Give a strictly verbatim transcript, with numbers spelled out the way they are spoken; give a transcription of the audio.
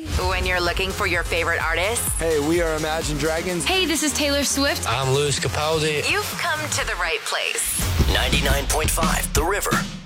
When you're looking for your favorite artists, Hey, we are Imagine Dragons. Hey, this is Taylor Swift. I'm Louis Capaldi. you've come to the right place. ninety-nine point five The River.